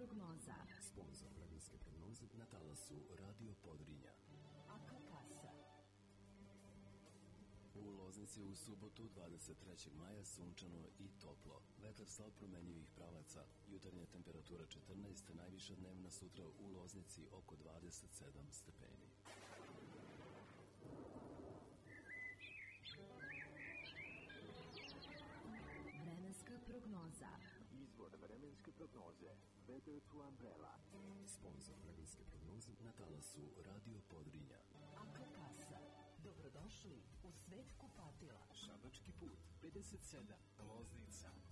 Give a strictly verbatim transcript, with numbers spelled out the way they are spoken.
prognoza. Sponzor vremenske prognoze na talasu Radio Podrinja. Aka kasa. U Loznici u subotu dvadeset trećeg maja sunčano i toplo. Vetar slab promenjivih pravaca. Jutarnja temperatura četrnaest, najviša dnevna sutra u Loznici oko dvadeset sedam stepeni. Vremenska prognoza. Izvor vremenske prognoze Weather to Umbrella. Sponzor vremenske prognoze na talasu Radio Podrinja. Aka kasa. Dobrodošli u svet kupatila. Šabački put pedeset sedam, Loznica.